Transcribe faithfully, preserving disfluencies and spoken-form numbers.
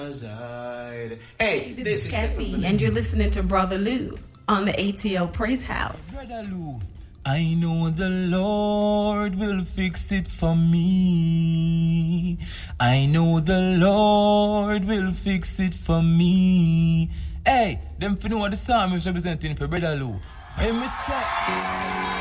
Hey, This, this is is Cassie, and you're listening to Brother Lou on the A T O Praise House. Brother Lou, I know the Lord will fix it for me. I know the Lord will fix it for me. Hey, them for know what the psalm is representing for Brother Lou. Hey, me say.